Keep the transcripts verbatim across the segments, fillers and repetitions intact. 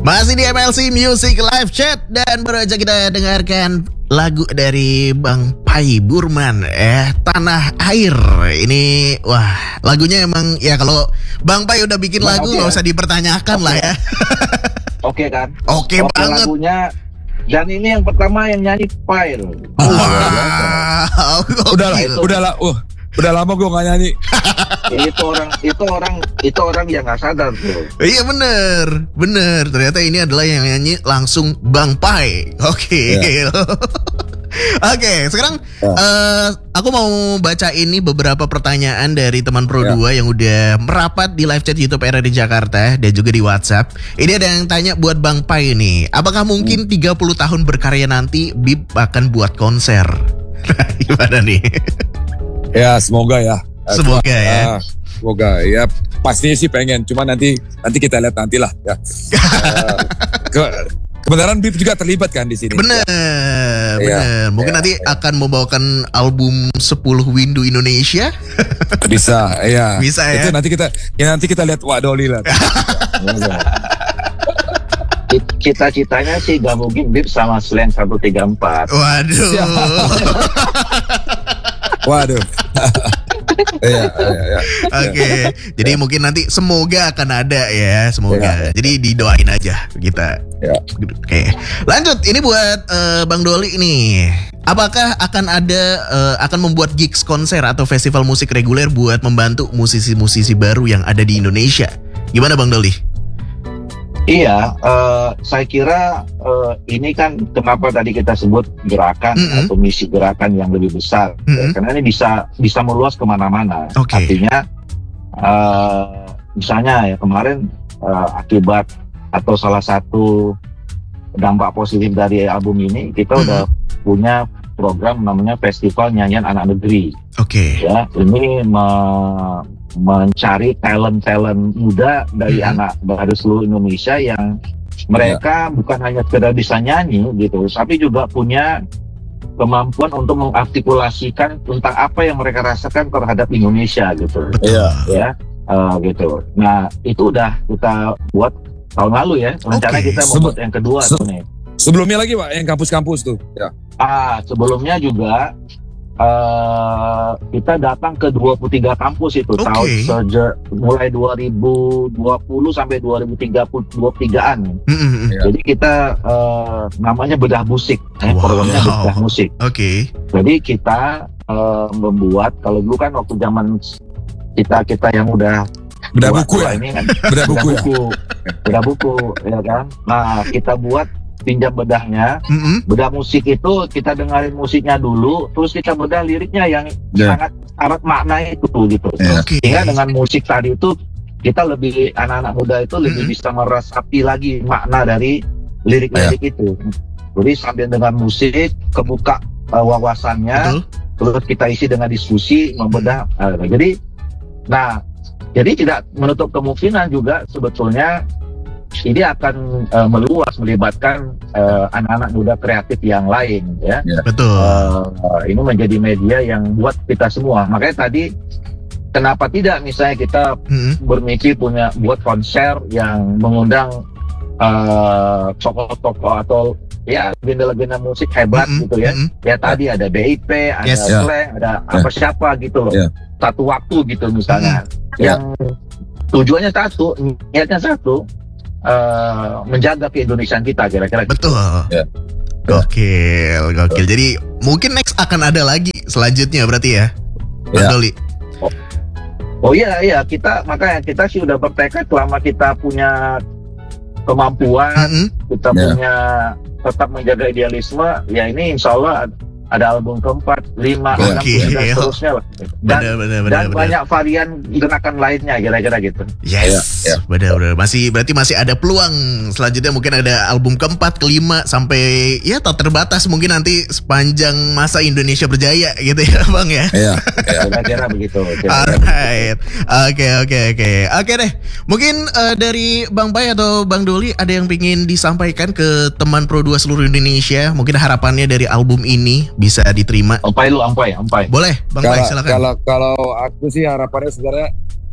Masih di M L C Music Live Chat dan baru aja kita dengarkan lagu dari Bang Pai Burman, eh Tanah Air. Ini wah lagunya emang ya kalau Bang Pai udah bikin Bang, lagu okay, nggak ya? usah dipertanyakan Okay. lah ya. Oke kan? Oke Oke banget. lagunya. Dan ini yang pertama yang nyanyi Pai. Wow. Udah lah, itu. udah lah, uh, udah lama gue nggak nyanyi. itu orang, itu orang, itu orang yang nggak sadar tuh. Iya bener, bener. Ternyata ini adalah yang nyanyi langsung Bang Pai. Oke. Ya. Oke, sekarang Ya. eh, aku mau baca ini beberapa pertanyaan dari teman Pro Ya. dua yang udah merapat di live chat YouTube R R D Jakarta dan juga di WhatsApp. Ini ada yang tanya buat Bang Pai nih, apakah mungkin tiga puluh tahun berkarya nanti Bib akan buat konser? Gimana nih? Ya semoga ya. Semoga ya. Ah, semoga ya. Pastinya sih pengen. Cuma nanti nanti kita lihat nantilah ya. Uh, ke, kebenaran Bib juga terlibat kan di sini. Bener, Ya. bener. Ya, Mungkin ya, nanti ya. akan membawakan album sepuluh Windu Indonesia. Bisa, ya. Bisa ya. Itu nanti kita ya nanti kita lihat Wak Doli lah. Cita-citanya sih gak mungkin Bib sama Slang seratus tiga puluh empat. Waduh. Waduh. Iya, iya, iya. Oke, jadi mungkin nanti semoga akan ada ya, semoga. Ya. Jadi didoain aja kita. Ya. Oke, lanjut. Ini buat eh, Bang Doli nih. Apakah akan ada eh, akan membuat gigs konser atau festival musik reguler buat membantu musisi-musisi baru yang ada di Indonesia? Gimana Bang Doli? Iya, eh, saya kira eh, ini kan kenapa tadi kita sebut gerakan Mm-mm. atau misi gerakan yang lebih besar, Mm-mm. ya, karena ini bisa bisa meluas kemana-mana. Oke. Artinya, eh, misalnya ya kemarin eh, akibat atau salah satu dampak positif dari album ini, kita Mm-mm. udah punya program namanya Festival Nyanyian Anak Negeri. Oke. Ya, ini me- mencari talent-talent muda dari Mhm. anak dari seluruh Indonesia yang mereka bukan hanya sekedar bisa nyanyi gitu, tapi juga punya kemampuan untuk mengartikulasikan tentang apa yang mereka rasakan terhadap Indonesia gitu. Iya. Ya, eh, gitu. Nah, itu udah kita buat tahun lalu ya. Rencana Oke. kita Sebe- membuat yang kedua se- tuh nih. Sebelumnya lagi Pak yang kampus-kampus tuh. Ya. Ah, sebelumnya juga eh kita datang ke dua puluh tiga kampus itu Oke. tahun sejak mulai dua ribu dua puluh sampai dua ribu tiga puluh dua puluh tigaan. Mm-mm. Ya. Jadi kita eh, namanya bedah musik, eh, Wow. programnya bedah musik. Oke. Jadi kita eh, membuat kalau dulu kan waktu zaman kita kita yang udah Bedah tua- buku tua ya. ini kan Bedah buku ya. buku, bedah buku, ya kan. Nah kita buat pinjam bedahnya. Mm-mm. Bedah musik itu kita dengerin musiknya dulu, terus kita bedah liriknya yang Ya. sangat syarat makna itu gitu. Ya. Oke. Sehingga dengan musik tadi itu kita lebih anak-anak muda itu lebih Mhm. bisa meresapi lagi makna dari lirik-lirik itu. Jadi sambil dengan musik kebuka uh, wawasannya, Betul. terus kita isi dengan diskusi membedah. Uh, jadi, nah, jadi tidak menutup kemungkinan juga sebetulnya ini akan uh, meluas melibatkan uh, anak-anak muda kreatif yang lain ya. Betul. Uh, ini menjadi media yang buat kita semua. Makanya tadi kenapa tidak misalnya kita Mm-mm. bermimpi punya buat konser yang mengundang uh, tokoh-tokoh atau ya legenda-legenda musik hebat Mm-mm. gitu ya. Mm-mm. Ya tadi ada B I P, ada Yes. Ya. Slang, ada apa siapa gitu loh. Ya. Satu waktu gitu misalnya. Ya. Yang tujuannya satu, niatnya satu, uh, menjaga keindonesiaan kita kira-kira. gitu. Betul. Ya. Gokil, gokil. Jadi mungkin next akan ada lagi selanjutnya berarti ya, Bang Ya. Doli. Oh iya iya kita makanya kita sih udah bertekad selama kita punya kemampuan, Mm-mm. kita Ya. punya tetap menjaga idealisme, ya ini insya Allah ada album keempat, lima, enam, Oke. tujuh, dan seterusnya lah. Dan, Benar, benar, benar, dan benar. banyak varian gerakan lainnya kira-kira gitu. Yes, Ya, ya. benar, benar. Masih berarti masih ada peluang selanjutnya mungkin ada album keempat, kelima sampai ya tak terbatas mungkin nanti sepanjang masa Indonesia berjaya gitu ya, Bang ya. Iya. Iya. Kira-kira begitu. kira-kira begitu. Alright, oke oke oke oke deh. Mungkin eh, dari Bang Pai atau Bang Doli ada yang ingin disampaikan ke teman Pro dua seluruh Indonesia. Mungkin harapannya dari album ini bisa diterima. Ampai lu, ampai, ampai. Boleh, Bang Pai Kalau, silakan. kalau kalau aku sih harapannya sebenarnya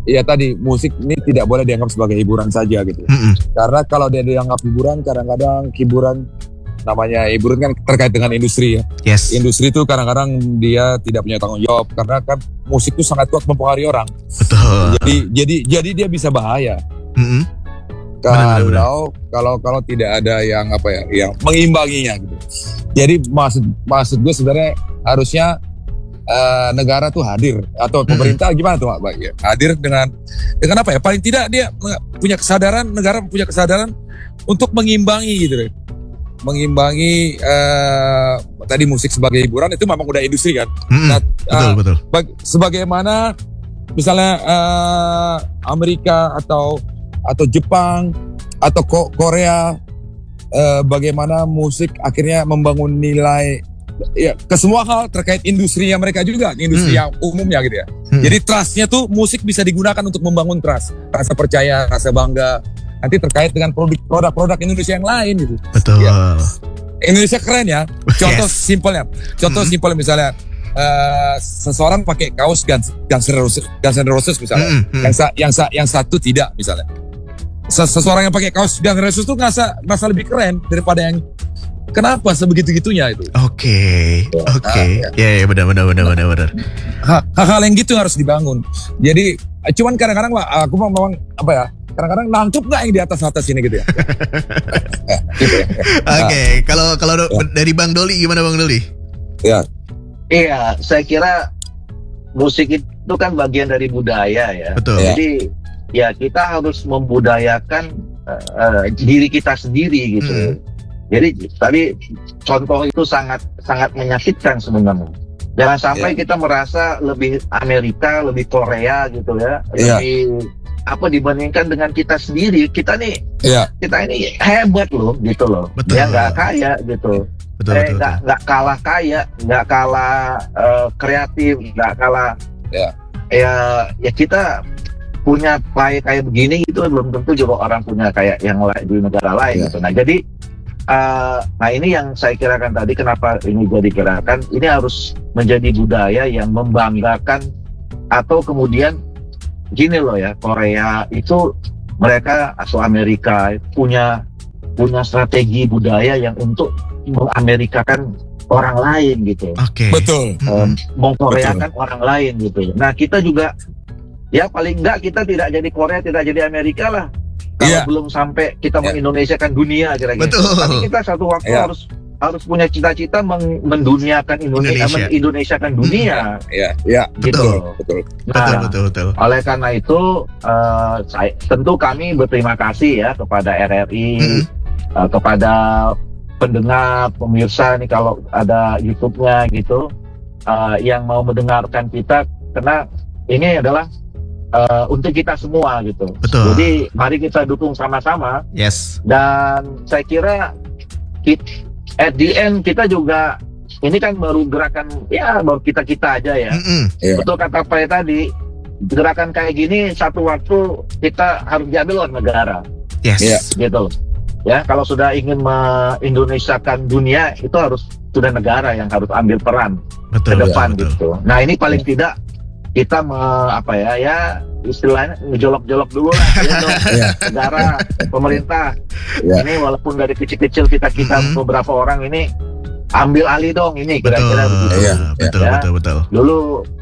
ya tadi musik ini tidak boleh dianggap sebagai hiburan saja gitu. Mm-mm. Karena kalau dia dianggap hiburan, kadang-kadang hiburan namanya hiburan kan terkait dengan industri ya. Yes. Industri itu kadang-kadang dia tidak punya tanggung jawab karena kan musik itu sangat kuat mempengaruhi orang. Betul. Jadi jadi jadi dia bisa bahaya. Mm-mm. Kalau Benar-benar. kalau kalau tidak ada yang apa ya, yang mengimbanginya gitu. Jadi maksud maksud gue sebenarnya harusnya uh, negara tuh hadir atau pemerintah gimana tuh Pak? Ya, hadir dengan dengan apa ya? Paling tidak dia punya kesadaran, negara punya kesadaran untuk mengimbangi gitu deh. Mengimbangi uh, tadi musik sebagai hiburan itu memang udah industri kan. Mm-mm. Nah, Betul, uh, betul. bag- sebagaimana misalnya uh, Amerika atau atau Jepang atau Ko- Korea, uh, bagaimana musik akhirnya membangun nilai ya ke semua hal terkait industrinya mereka juga, industri Hmm. yang umumnya gitu ya. Hmm. Jadi trustnya tuh musik bisa digunakan untuk membangun trust, rasa percaya, rasa bangga. Nanti terkait dengan produk- produk-produk Indonesia yang lain gitu. Betul. Ya. Indonesia keren ya. Contoh Yes. simpelnya, contoh Mm-mm. simpel misalnya uh, seseorang pakai kaos Guns, Guns N' Roses, Guns N' Roses misalnya, Mm-mm. yang, sa- yang, sa- yang satu tidak misalnya. Ses- Seseorang yang pakai kaos Guns N' Roses tuh ngerasa ngerasa lebih keren daripada yang kenapa sebegitu-gitunya itu. Oke, oke. Ah, Ya, ya, benar, benar, benar, benar, benar. Ha- Hal-hal yang gitu harus dibangun. Jadi eh, cuman kadang-kadang Pak, aku mau memang apa ya? Kadang-kadang nangkep nggak yang di atas atas ini gitu ya. Ya, gitu ya. Oke, kalau kalau Ya. dari Bang Doli gimana Bang Doli? Ya, Iya, saya kira musik itu kan bagian dari budaya ya. Betul. Ya. Jadi ya kita harus membudayakan uh, uh, diri kita sendiri gitu. Hmm. Jadi tadi contoh itu sangat sangat menyakitkan sebenarnya. Jangan sampai Ya. kita merasa lebih Amerika, lebih Korea gitu ya, Ya. lebih apa dibandingkan dengan kita sendiri. Kita nih ya, kita ini hebat loh gitu loh. Betul. Ya nggak kaya gitu. Betul, Eh, betul, nggak betul. nggak kalah kaya, nggak kalah eh, kreatif, nggak kalah Ya. ya ya kita punya kayak kayak begini itu belum tentu juga orang punya kayak yang lain di negara lain Ya. gitu. Nah jadi eh, nah ini yang saya kirakan tadi kenapa ini jadi gerakan ini harus menjadi budaya yang membanggakan atau kemudian gini loh ya Korea itu mereka atau Amerika punya punya strategi budaya yang untuk mengamerikakan orang lain gitu, Oke. betul. Mm-mm. um, mengkoreakan orang lain gitu. Nah kita juga ya paling enggak kita tidak jadi Korea, tidak jadi Amerika lah. Kalau Iya. belum sampai kita Iya. mengindonesiakan dunia kira-kira. Betul. Tapi kita satu waktu Iya. harus harus punya cita-cita meng- menduniakan Indonesia, Indonesia. mengindonesiakan dunia. Ya, ya, Gitu. betul, betul. Betul, Nah, betul, betul. oleh karena itu, eh, saya, tentu kami berterima kasih ya kepada R R I, Mm-mm. eh, kepada pendengar, pemirsa nih kalau ada YouTube-nya gitu, eh, yang mau mendengarkan kita, karena ini adalah eh, untuk kita semua gitu. Betul. Jadi mari kita dukung sama-sama Yes. dan saya kira kit- at the end kita juga ini kan baru gerakan ya baru kita kita aja ya. Mm-mm. Ya. Betul kata Pak tadi, gerakan kayak gini satu waktu kita harus diambil oleh negara, Yes. Iya. gitu. Ya, kalau sudah ingin mengindonesiakan dunia itu harus sudah negara yang harus ambil peran Betul, ke depan betul, betul. gitu. Nah ini paling tidak kita me, apa ya ya istilahnya ngejolok-jolok dulu lah ya dong. Iya. Negara, pemerintah. Iya. Ini walaupun dari kecil-kecil kita kita Mhm. beberapa orang ini ambil alih dong ini Betul, kira-kira begitu. Iya, betul, ya. betul, betul. Dulu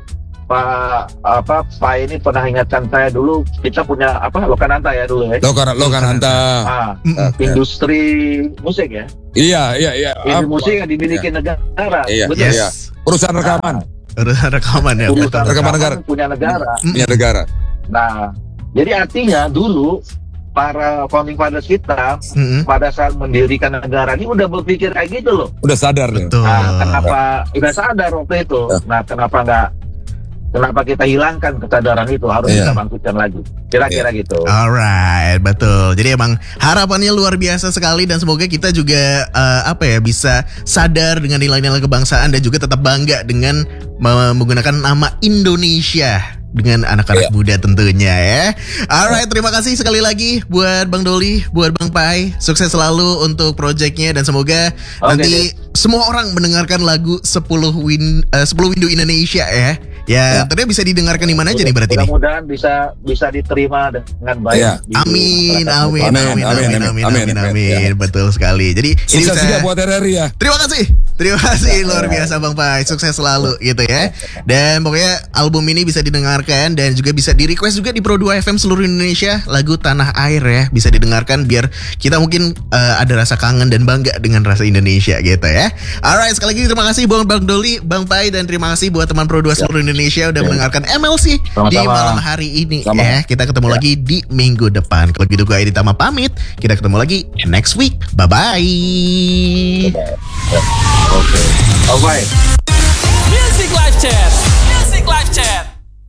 Pak apa Pak ini pernah ingatkan saya dulu kita punya apa Lokananta ya dulu ya. Lokan Lokananta. Ah, Mm-mm. industri musik ya. Iya, iya, iya. Industri Apa? musik yang dimiliki negara. Iya, Betul. iya. Yes. Perusahaan rekaman Urusan rekaman ya, Urusan betul. Rekaman negara. punya negara. punya negara. Nah, jadi artinya dulu para founding fathers kita Mm-mm. pada saat mendirikan negara ini udah berpikir kayak gitu loh. Udah sadar nih. Betul. Nah, kenapa udah sadar waktu itu? Ya. Nah, kenapa nggak? Kenapa kita hilangkan kesadaran itu harus Iya. kita bangkitkan lagi? Kira-kira gitu. Alright, betul. Jadi emang harapannya luar biasa sekali dan semoga kita juga eh, apa ya bisa sadar dengan nilai-nilai kebangsaan dan juga tetap bangga dengan menggunakan nama Indonesia dengan anak-anak Iya. muda tentunya ya. Alright, terima kasih sekali lagi buat Bang Doli, buat Bang Pai. Sukses selalu untuk projectnya dan semoga Oke, nanti semua orang mendengarkan lagu sepuluh win eh, sepuluh Windu Indonesia ya. Ya, Ya. tentunya bisa didengarkan di mana aja nih berarti nih? Mudah-mudahan bisa bisa diterima dengan baik. Iya. di Amin, masyarakat amin, muda. amin, amin, amin, amin, amin, amin, betul sekali. Jadi ini Sukses bisa. juga buat R R I ya. Terima kasih, terima kasih luar biasa Bang Pai, sukses selalu gitu ya. Dan pokoknya album ini bisa didengarkan dan juga bisa di request juga di Pro dua F M seluruh Indonesia lagu Tanah Air ya, bisa didengarkan biar kita mungkin eh, ada rasa kangen dan bangga dengan rasa Indonesia gitu ya. Alright, sekali lagi terima kasih buat Bang Doli, Bang Pai, dan terima kasih buat teman Pro dua seluruh Indonesia udah mendengarkan M L C di Sama-sama. malam hari ini Sama. ya. Kita ketemu lagi di minggu depan. Kalau gitu gue Edi Tama pamit. Kita ketemu lagi next week. Bye bye. Oke. Alright. Music Live Chat.